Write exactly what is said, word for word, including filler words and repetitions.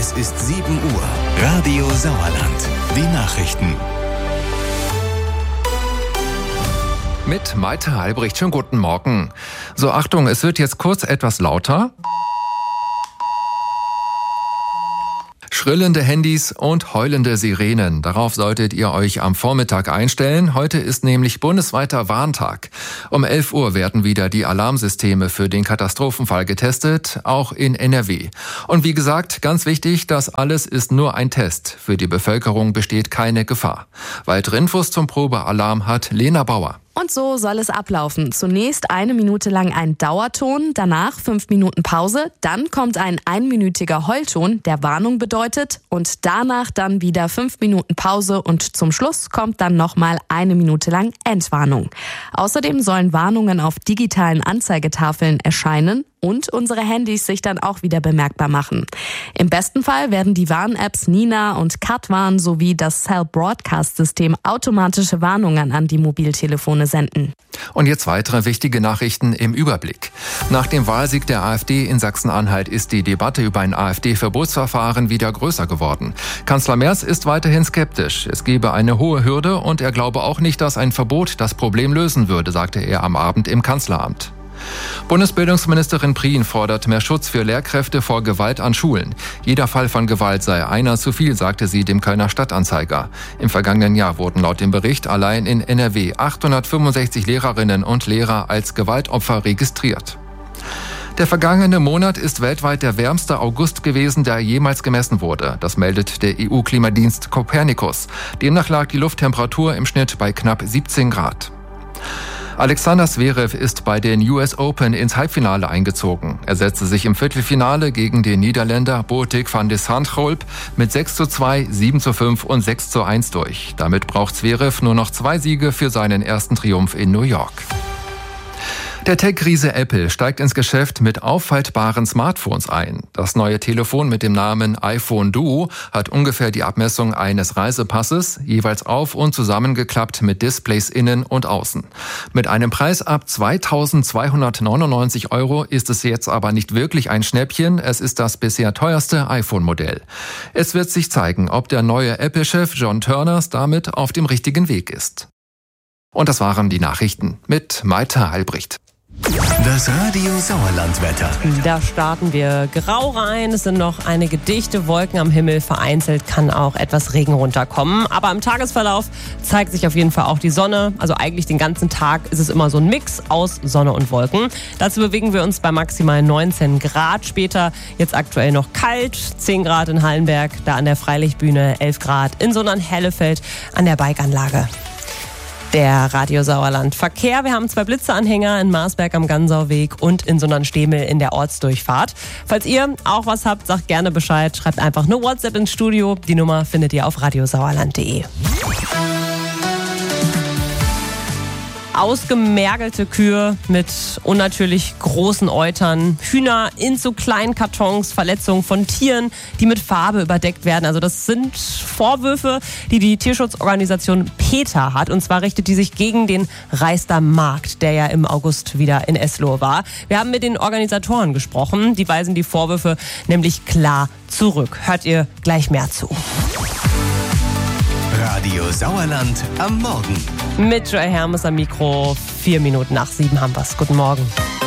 Es ist sieben Uhr. Radio Sauerland. Die Nachrichten. Mit Maite Albrecht. Schönen guten Morgen. So, Achtung, es wird jetzt kurz etwas lauter. Schrillende Handys und heulende Sirenen. Darauf solltet ihr euch am Vormittag einstellen. Heute ist nämlich bundesweiter Warntag. Um elf Uhr werden wieder die Alarmsysteme für den Katastrophenfall getestet, auch in N R W. Und wie gesagt, ganz wichtig, das alles ist nur ein Test. Für die Bevölkerung besteht keine Gefahr. Weitere Infos zum Probealarm hat Lena Bauer. Und so soll es ablaufen. Zunächst eine Minute lang ein Dauerton, danach fünf Minuten Pause, dann kommt ein einminütiger Heulton, der Warnung bedeutet, und danach dann wieder fünf Minuten Pause und zum Schluss kommt dann nochmal eine Minute lang Entwarnung. Außerdem sollen Warnungen auf digitalen Anzeigetafeln erscheinen und unsere Handys sich dann auch wieder bemerkbar machen. Im besten Fall werden die Warn-Apps Nina und Katwarn sowie das Cell Broadcast System automatische Warnungen an die Mobiltelefone senden. Und jetzt weitere wichtige Nachrichten im Überblick. Nach dem Wahlsieg der AfD in Sachsen-Anhalt ist die Debatte über ein AfD-Verbotsverfahren wieder größer geworden. Kanzler Merz ist weiterhin skeptisch. Es gebe eine hohe Hürde und er glaube auch nicht, dass ein Verbot das Problem lösen würde, sagte er am Abend im Kanzleramt. Bundesbildungsministerin Prien fordert mehr Schutz für Lehrkräfte vor Gewalt an Schulen. Jeder Fall von Gewalt sei einer zu viel, sagte sie dem Kölner Stadtanzeiger. Im vergangenen Jahr wurden laut dem Bericht allein in N R W achthundertfünfundsechzig Lehrerinnen und Lehrer als Gewaltopfer registriert. Der vergangene Monat ist weltweit der wärmste August gewesen, der jemals gemessen wurde. Das meldet der E U-Klimadienst Copernicus. Demnach lag die Lufttemperatur im Schnitt bei knapp siebzehn Grad. Alexander Zverev ist bei den U S Open ins Halbfinale eingezogen. Er setzte sich im Viertelfinale gegen den Niederländer Botik van de Zandschulp mit sechs zu zwei, sieben zu fünf und sechs zu eins durch. Damit braucht Zverev nur noch zwei Siege für seinen ersten Triumph in New York. Der Tech-Riese Apple steigt ins Geschäft mit auffaltbaren Smartphones ein. Das neue Telefon mit dem Namen iPhone Duo hat ungefähr die Abmessung eines Reisepasses, jeweils auf- und zusammengeklappt mit Displays innen und außen. Mit einem Preis ab zweitausendzweihundertneunundneunzig Euro ist es jetzt aber nicht wirklich ein Schnäppchen. Es ist das bisher teuerste iPhone-Modell. Es wird sich zeigen, ob der neue Apple-Chef John Turners damit auf dem richtigen Weg ist. Und das waren die Nachrichten mit Maite Albrecht. Das Radio Sauerland-Wetter. Da starten wir grau rein. Es sind noch einige dichte Wolken am Himmel. Vereinzelt kann auch etwas Regen runterkommen. Aber im Tagesverlauf zeigt sich auf jeden Fall auch die Sonne. Also eigentlich den ganzen Tag ist es immer so ein Mix aus Sonne und Wolken. Dazu bewegen wir uns bei maximal neunzehn Grad. Später jetzt aktuell noch kalt. zehn Grad in Hallenberg, da an der Freilichtbühne. elf Grad in Sonnern-Hellefeld an der Bikeanlage. Der Radio Sauerland Verkehr. Wir haben zwei Blitzeanhänger in Marsberg am Gansauweg und in Sonnernstehmel in der Ortsdurchfahrt. Falls ihr auch was habt, sagt gerne Bescheid. Schreibt einfach eine WhatsApp ins Studio. Die Nummer findet ihr auf radiosauerland punkt de. Ausgemergelte Kühe mit unnatürlich großen Eutern, Hühner in zu kleinen Kartons, Verletzungen von Tieren, die mit Farbe überdeckt werden. Also das sind Vorwürfe, die die Tierschutzorganisation PETA hat. Und zwar richtet die sich gegen den Reister Markt, der ja im August wieder in Eslohe war. Wir haben mit den Organisatoren gesprochen. Die weisen die Vorwürfe nämlich klar zurück. Hört ihr gleich mehr zu. Radio Sauerland am Morgen. Mit Joel Hermes am Mikro. Vier Minuten nach sieben haben wir's. Guten Morgen.